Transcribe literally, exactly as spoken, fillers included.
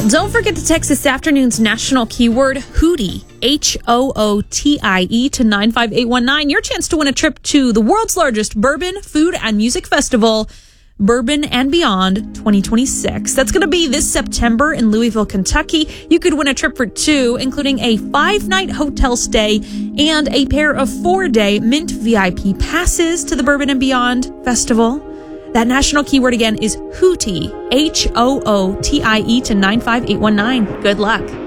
Don't forget to text this afternoon's national keyword Hootie, H O O T I E, to nine five eight one nine. Your chance to win a trip to the world's largest bourbon, food, and music festival, Bourbon and Beyond twenty twenty-six. That's going to be this September in Louisville, Kentucky. You could win a trip for two, including a five-night hotel stay and a pair of four-day Mint V I P passes to the Bourbon and Beyond Festival. That national keyword again is Hootie, H O O T I E, to nine five eight one nine. Good luck.